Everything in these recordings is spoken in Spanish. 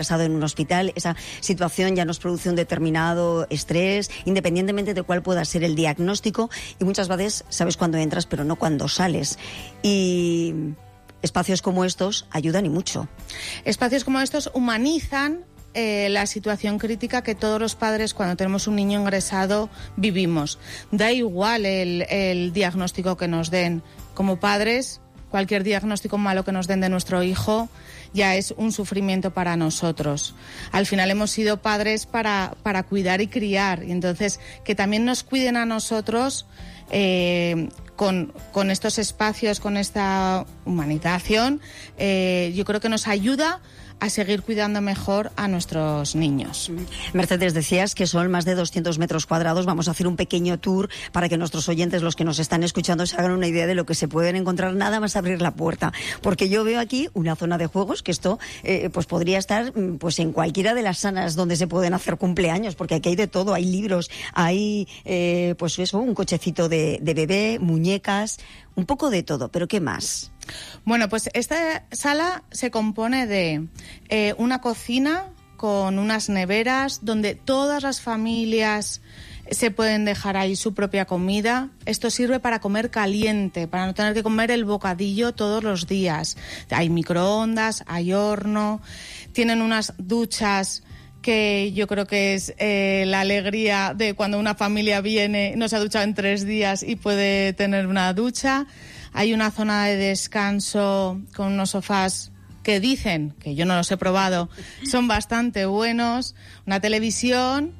ingresado en un hospital, esa situación ya nos produce un determinado estrés, independientemente de cuál pueda ser el diagnóstico, y muchas veces sabes cuándo entras, pero no cuándo sales. Y espacios como estos ayudan y mucho. Espacios como estos humanizan la situación crítica que todos los padres, cuando tenemos un niño ingresado, vivimos. Da igual el diagnóstico que nos den. Como padres, cualquier diagnóstico malo que nos den de nuestro hijo ya es un sufrimiento para nosotros. Al final hemos sido padres para cuidar y criar, y entonces que también nos cuiden a nosotros con estos espacios, con esta humanización, yo creo que nos ayuda a seguir cuidando mejor a nuestros niños. Mercedes, decías que son más de 200 metros cuadrados. Vamos a hacer un pequeño tour para que nuestros oyentes, los que nos están escuchando, se hagan una idea de lo que se pueden encontrar nada más abrir la puerta. Porque yo veo aquí una zona de juegos, que esto pues podría estar pues en cualquiera de las salas donde se pueden hacer cumpleaños, porque aquí hay de todo, hay libros, hay pues eso, un cochecito de bebé, muñecas, un poco de todo. ¿Pero qué más? Bueno, pues esta sala se compone de una cocina con unas neveras donde todas las familias se pueden dejar ahí su propia comida. Esto sirve para comer caliente, para no tener que comer el bocadillo todos los días. Hay microondas, hay horno, tienen unas duchas que yo creo que es la alegría de cuando una familia viene, no se ha duchado en 3 días y puede tener una ducha. Hay una zona de descanso con unos sofás que dicen, que yo no los he probado, son bastante buenos, una televisión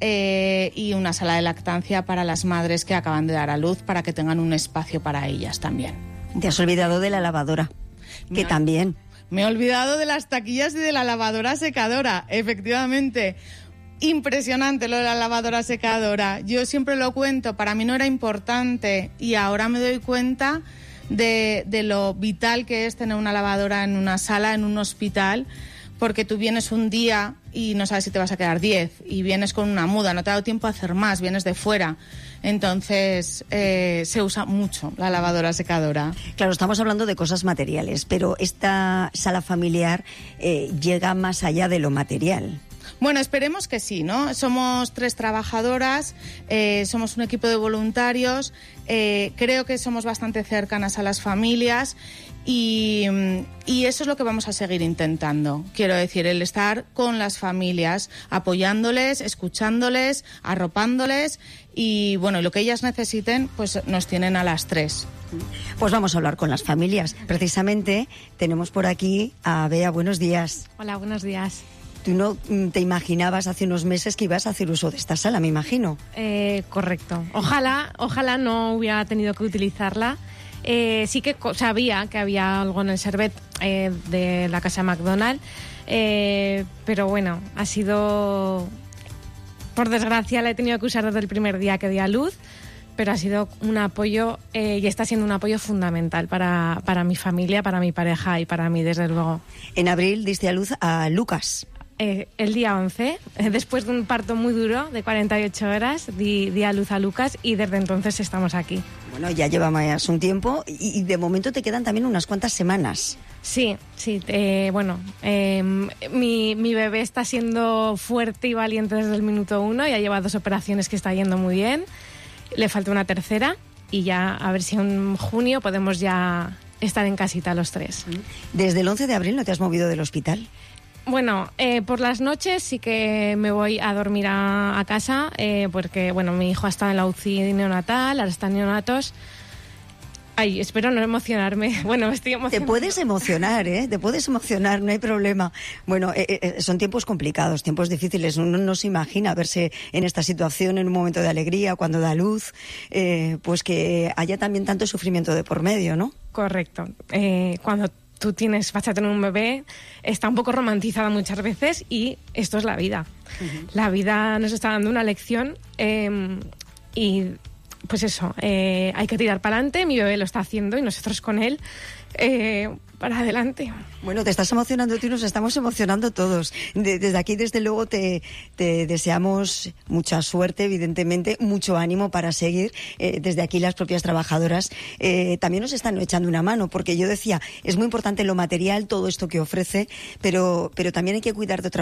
y una sala de lactancia para las madres que acaban de dar a luz, para que tengan un espacio para ellas también. Te has olvidado de la lavadora, que también. Me he olvidado de las taquillas y de la lavadora secadora, efectivamente. Impresionante lo de la lavadora secadora. Yo siempre lo cuento, para mí no era importante y ahora me doy cuenta de lo vital que es tener una lavadora en una sala, en un hospital, porque tú vienes un día y no sabes si te vas a quedar 10 y vienes con una muda, no te ha dado tiempo a hacer más, vienes de fuera. Entonces se usa mucho la lavadora secadora. Claro, estamos hablando de cosas materiales, pero esta sala familiar llega más allá de lo material. Bueno, esperemos que sí, ¿no? Somos 3 trabajadoras, somos un equipo de voluntarios, creo que somos bastante cercanas a las familias y eso es lo que vamos a seguir intentando. Quiero decir, el estar con las familias, apoyándoles, escuchándoles, arropándoles y, bueno, lo que ellas necesiten, pues nos tienen a las 3. Pues vamos a hablar con las familias. Precisamente tenemos por aquí a Bea. Buenos días. Hola, buenos días. Tú no te imaginabas hace unos meses que ibas a hacer uso de esta sala, me imagino. Correcto. Ojalá no hubiera tenido que utilizarla. Sí que sabía que había algo en el Servet de la casa McDonald, pero bueno, ha sido... Por desgracia la he tenido que usar desde el primer día que di a luz, pero ha sido un apoyo y está siendo un apoyo fundamental para mi familia, para mi pareja y para mí, desde luego. En abril diste a luz a Lucas. El día 11, después de un parto muy duro de 48 horas, di a luz a Lucas y desde entonces estamos aquí. Bueno, ya lleva más un tiempo y de momento te quedan también unas cuantas semanas. Sí, mi bebé está siendo fuerte y valiente desde el minuto 1, ya lleva 2 operaciones que está yendo muy bien, le falta una tercera y ya a ver si en junio podemos ya estar en casita los 3. ¿Desde el 11 de abril no te has movido del hospital? Bueno, por las noches sí que me voy a dormir a casa porque, bueno, mi hijo ha estado en la UCI neonatal, ahora está en neonatos. Ay, espero no emocionarme. Bueno, me estoy emocionando. Te puedes emocionar, te puedes emocionar, no hay problema. Bueno, son tiempos complicados, tiempos difíciles. Uno no se imagina verse en esta situación en un momento de alegría, cuando da luz, pues que haya también tanto sufrimiento de por medio, ¿no? Correcto. Cuando tú vas a tener un bebé, está un poco romantizada muchas veces y esto es la vida. Uh-huh. La vida nos está dando una lección y pues eso, hay que tirar para adelante. Mi bebé lo está haciendo y nosotros con él para adelante. Bueno, te estás emocionando tú y nos estamos emocionando todos. Desde aquí, desde luego, te deseamos mucha suerte, evidentemente, mucho ánimo para seguir. Desde aquí las propias trabajadoras también nos están echando una mano, porque yo decía, es muy importante lo material, todo esto que ofrece, pero también hay que cuidar de otra